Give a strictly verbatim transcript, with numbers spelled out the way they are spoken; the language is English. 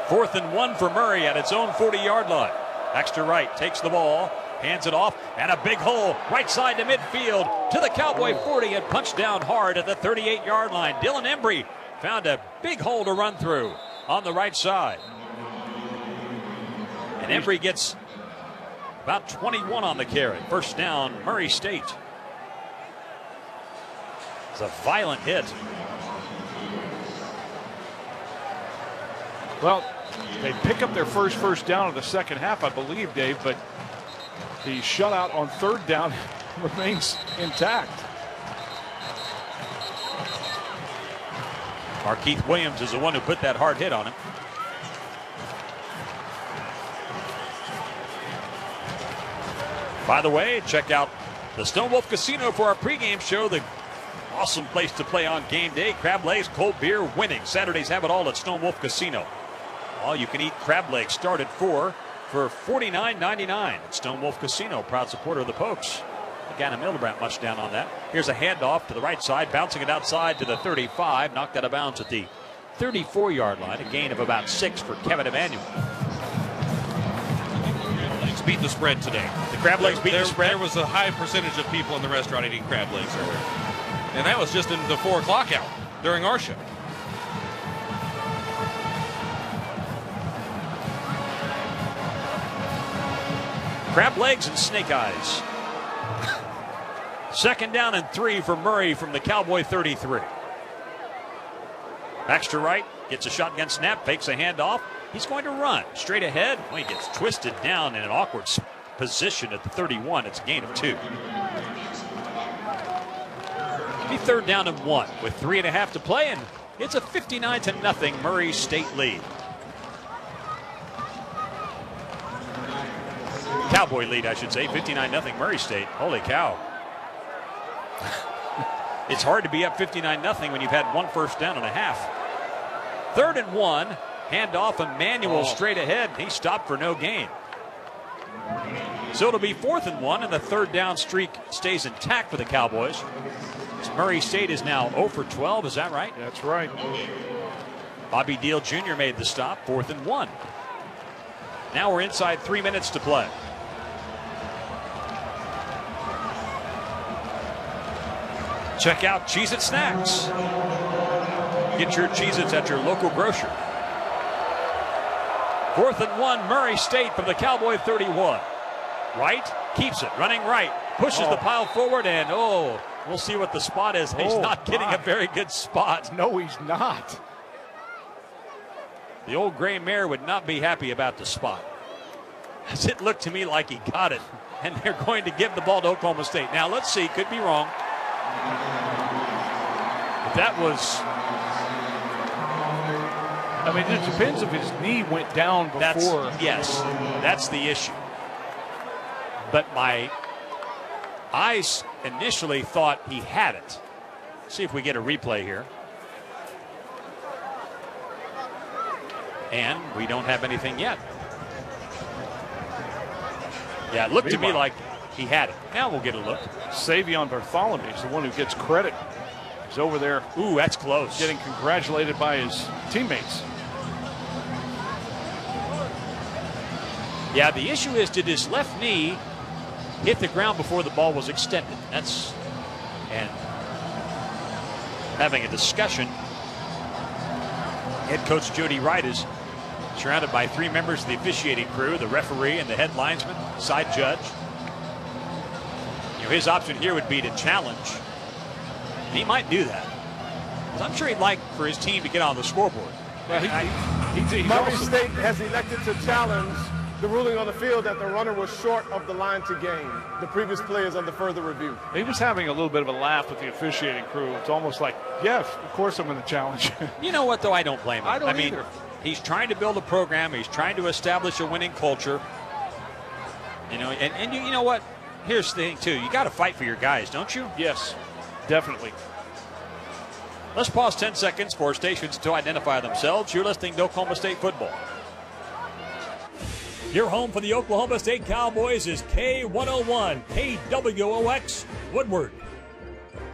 Fourth and one for Murray at its own forty-yard line. Baxter Wright takes the ball, hands it off, and a big hole right side to midfield to the Cowboy forty and punched down hard at the thirty-eight-yard line. Dylan Embry found a big hole to run through on the right side. And Embry gets about twenty-one on the carry. First down, Murray State. It's a violent hit. Well, they pick up their first first down in the second half, I believe, Dave, but the shutout on third down remains intact. Markeith Williams is the one who put that hard hit on him. By the way, check out the Stone Wolf Casino for our pregame show. The awesome place to play on game day. Crab legs, cold beer, winning. Saturdays have it all at Stone Wolf Casino. All you can eat crab legs start at four for forty-nine ninety-nine at Stone Wolf Casino. Proud supporter of the Pokes. Gannon Mildebrandt much down on that. Here's a handoff to the right side, bouncing it outside to the thirty-five. Knocked out of bounds at the thirty-four-yard line. A gain of about six for Kevin Emanuel. Beat the spread today. The crab legs beat there, the spread. There was a high percentage of people in the restaurant eating crab legs earlier. And that was just in the four o'clock hour during our show. Crab legs and snake eyes. Second down and three for Murray from the Cowboy thirty-three. Baxter Wright gets a shotgun snap, fakes a handoff. He's going to run straight ahead. Well, he gets twisted down in an awkward position at the thirty-one. It's a gain of two. Be third down and one with three and a half to play, and it's a fifty-nine to nothing Murray State lead. Cowboy lead, I should say. fifty-nine nothing Murray State. Holy cow. It's hard to be up fifty-nine nothing when you've had one first down and a half. Third and one. Handoff, Emanuel oh. straight ahead. He stopped for no gain. So it'll be fourth and one, and the third down streak stays intact for the Cowboys. So Murray State is now zero for twelve. Is that right? That's right. Bobby Deal Junior made the stop. Fourth and one. Now we're inside three minutes to play. Check out Cheez-It Snacks. Get your Cheez-Its at your local grocer. Fourth and one, Murray State from the Cowboy thirty-one. Wright keeps it, running right, pushes oh. the pile forward, and oh, we'll see what the spot is. He's oh, not getting my. a very good spot. No, he's not. The old gray mare would not be happy about the spot, as it looked to me like he got it, and they're going to give the ball to Oklahoma State. Now, let's see, could be wrong. But that was... I mean, it depends if his knee went down before. That's, yes, that's the issue. But my eyes initially thought he had it. Let's see if we get a replay here. And we don't have anything yet. Yeah, it looked to me like he had it. Now we'll get a look. Savion Bartholomew is the one who gets credit. He's over there. Ooh, that's close. Getting congratulated by his teammates. Yeah, the issue is, did his left knee hit the ground before the ball was extended? That's, and having a discussion. Head coach Jody Wright is surrounded by three members of the officiating crew, the referee and the head linesman, side judge. You know, his option here would be to challenge. And he might do that. I'm sure he'd like for his team to get on the scoreboard. Well, he, he, he, he's Murray also... State has elected to challenge the ruling on the field that the runner was short of the line to gain. The previous play is under further review. He was having a little bit of a laugh with the officiating crew. It's almost like, yes, of course I'm going to challenge. You know what, though? I don't blame him. I don't I mean, either. He's trying to build a program. He's trying to establish a winning culture. You know, and, and you, you know what? Here's the thing, too. You got to fight for your guys, don't you? Yes, definitely. Let's pause ten seconds for stations to identify themselves. You're listening to Oklahoma State football. Your home for the Oklahoma State Cowboys is K one oh one, K W O X, Woodward.